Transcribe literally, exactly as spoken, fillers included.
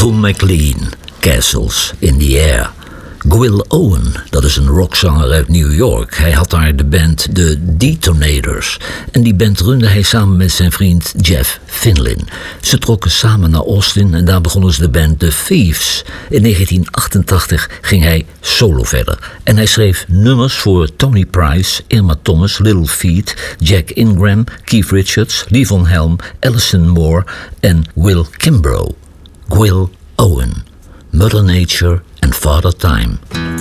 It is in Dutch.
Don McLean, Castles in the Air. Gwyl Owen, dat is een rockzanger uit New York. Hij had daar de band The Detonators. En die band runde hij samen met zijn vriend Jeff Finlin. Ze trokken samen naar Austin en daar begonnen ze de band The Thieves. In negentien achtentachtig ging hij solo verder. En hij schreef nummers voor Tony Price, Irma Thomas, Little Feat, Jack Ingram, Keith Richards, Levon Helm, Alison Moore en Will Kimbrough. Gwyl Owen, Mother Nature and Father Time.